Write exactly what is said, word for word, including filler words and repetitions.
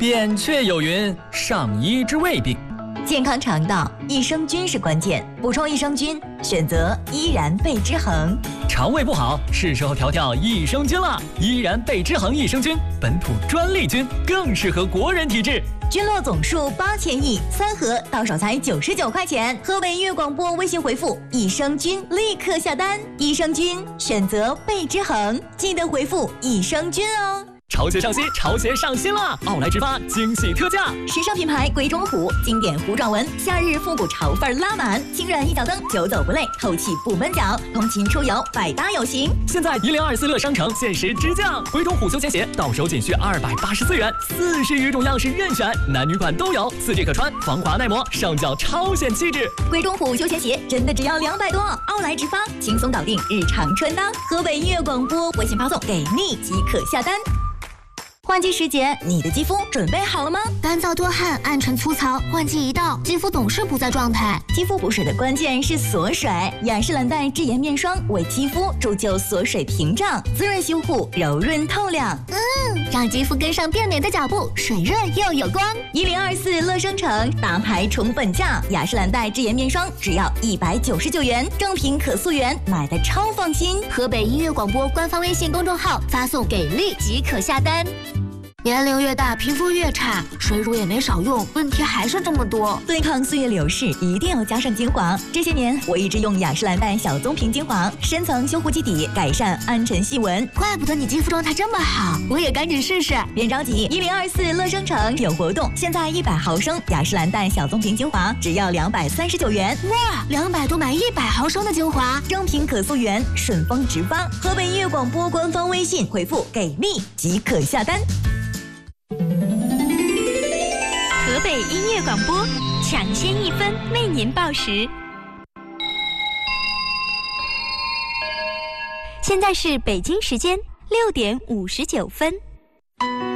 扁鹊有云：上医治未病。 健康肠道，益生菌是关键。补充益生菌，选择依然贝之恒。 肠胃不好，是时候调调益生菌了。依然贝之恒益生菌，本土专利菌，更适合国人体质。 菌落总数八千亿，三盒到手才九十九块钱。河北音乐广播微信回复益生菌，立刻下单。益生菌选择贝之恒，记得回复益生菌哦。 潮鞋上新，潮鞋上新了！奥莱直发惊喜特价， 时尚品牌鬼冢虎，经典弧状纹，夏日复古潮范拉满，轻软一脚蹬，久走不累，透气不闷脚，通勤出游百搭有型。 现在一零二四乐商城限时直降，鬼冢虎休闲鞋到手仅需二百八十四元，四十余种样式任选，男女款都有，四季可穿，防滑耐磨，上脚超显气质。 鬼冢虎休闲鞋真的只要两百多，奥莱直发轻松搞定日常穿搭。河北音乐广播微信发送给你即可下单。换季时节，你的肌肤准备好了吗？ 干燥多汗、暗沉粗糙，换季一到，肌肤总是不在状态。 肌肤补水的关键是锁水，雅诗兰黛智颜面霜为肌肤铸就锁水屏障，滋润修护，柔润透亮。 嗯，让肌肤跟上变美的脚步，水润又有光。 一零二四乐生城大牌宠本价，雅诗兰黛智颜面霜只要一百九十九元，正品可溯源，买的超放心。 河北音乐广播官方微信公众号发送给力即可下单。年龄越大，皮肤越差，水乳也没少用，问题还是这么多。 对抗岁月流逝，一定要加上精华。这些年，我一直用雅诗兰黛小棕瓶精华，深层修护基底，改善暗沉细纹。 怪不得你肌肤状态这么好，我也赶紧试试。 别着急，一零二四乐生城有活动，现在一百毫升雅诗兰黛小棕瓶精华只要两百三十九元。 哇，两百多买一百毫升的精华， 正品可溯源，顺丰直发。河北音乐广播官方微信回复给力即可下单。 河北音乐广播抢先一分为您报时，现在是北京时间六点五十九分。